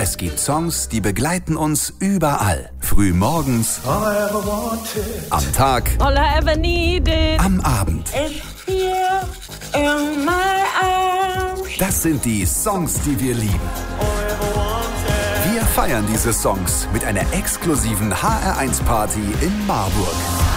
Es gibt Songs, die begleiten uns überall. Früh morgens, am Tag, All I ever needed. am Abend. It's here in my arms. Das sind die Songs, die wir lieben. Wir feiern diese Songs mit einer exklusiven HR1-Party in Marburg.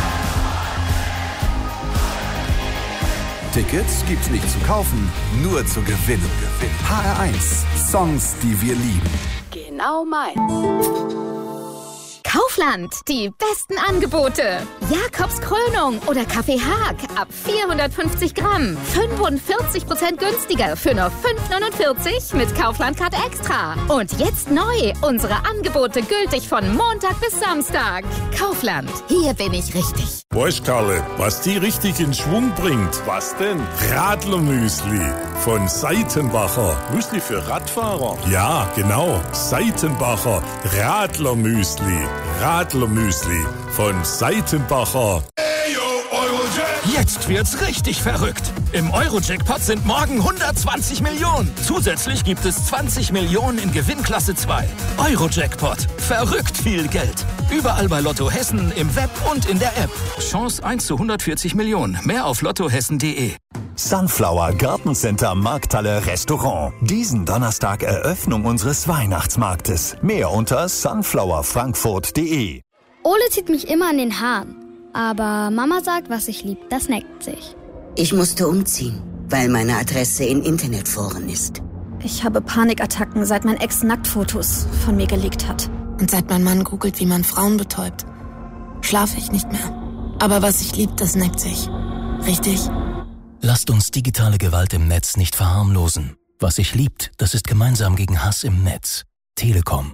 Tickets gibt's nicht zu kaufen, nur zu gewinnen. HR1, Songs, die wir lieben. Genau meins. Kaufland, die besten Angebote. Jakobs Krönung oder Kaffee Haag ab 450 Gramm. 45% günstiger für nur 5,49 mit Kaufland-Card Extra. Und jetzt neu, unsere Angebote gültig von Montag bis Samstag. Kaufland, hier bin ich richtig. Weißt Karle, was die richtig in Schwung bringt? Was denn? Radlermüsli von Seitenbacher. Müsli für Radfahrer? Ja, genau. Seitenbacher Radlermüsli. Radlermüsli von Seitenbacher. Jetzt wird's richtig verrückt. Im Euro-Jackpot sind morgen 120 Millionen. Zusätzlich gibt es 20 Millionen in Gewinnklasse 2. Euro-Jackpot. Verrückt viel Geld. Überall bei Lotto Hessen, im Web und in der App. Chance 1 zu 140 Millionen. Mehr auf lottohessen.de. Sunflower Gartencenter Markthalle Restaurant. Diesen Donnerstag Eröffnung unseres Weihnachtsmarktes. Mehr unter sunflowerfrankfurt.de. Ole zieht mich immer an den Haaren. Aber Mama sagt, was ich lieb, das neckt sich. Ich musste umziehen, weil meine Adresse in Internetforen ist. Ich habe Panikattacken, seit mein Ex Nacktfotos von mir geleakt hat. Und seit mein Mann googelt, wie man Frauen betäubt, schlafe ich nicht mehr. Aber was ich lieb, das neckt sich. Richtig? Lasst uns digitale Gewalt im Netz nicht verharmlosen. Was sich liebt, das ist gemeinsam gegen Hass im Netz. Telekom.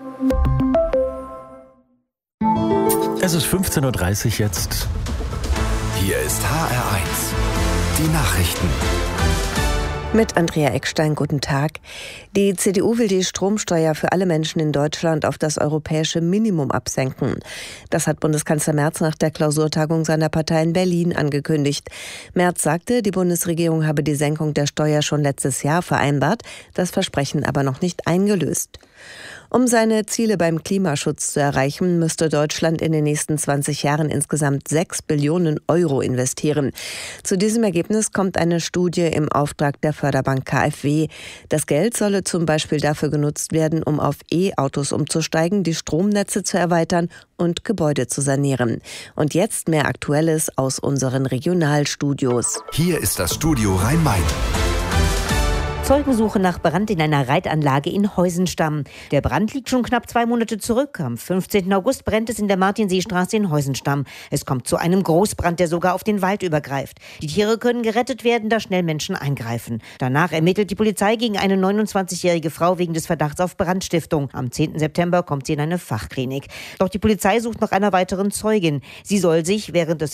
Es ist 15.30 Uhr jetzt. Hier ist HR1. Die Nachrichten. Mit Andrea Eckstein, guten Tag. Die CDU will die Stromsteuer für alle Menschen in Deutschland auf das europäische Minimum absenken. Das hat Bundeskanzler Merz nach der Klausurtagung seiner Partei in Berlin angekündigt. Merz sagte, die Bundesregierung habe die Senkung der Steuer schon letztes Jahr vereinbart, das Versprechen aber noch nicht eingelöst. Um seine Ziele beim Klimaschutz zu erreichen, müsste Deutschland in den nächsten 20 Jahren insgesamt 6 Billionen Euro investieren. Zu diesem Ergebnis kommt eine Studie im Auftrag der Förderbank KfW. Das Geld solle zum Beispiel dafür genutzt werden, um auf E-Autos umzusteigen, die Stromnetze zu erweitern und Gebäude zu sanieren. Und jetzt mehr Aktuelles aus unseren Regionalstudios. Hier ist das Studio Rhein-Main. Zeugensuche nach Brand in einer Reitanlage in Heusenstamm. Der Brand liegt schon knapp 2 Monate zurück. Am 15. August brennt es in der Martinseestraße in Heusenstamm. Es kommt zu einem Großbrand, der sogar auf den Wald übergreift. Die Tiere können gerettet werden, da schnell Menschen eingreifen. Danach ermittelt die Polizei gegen eine 29-jährige Frau wegen des Verdachts auf Brandstiftung. Am 10. September kommt sie in eine Fachklinik. Doch die Polizei sucht nach einer weiteren Zeugin. Sie soll sich während des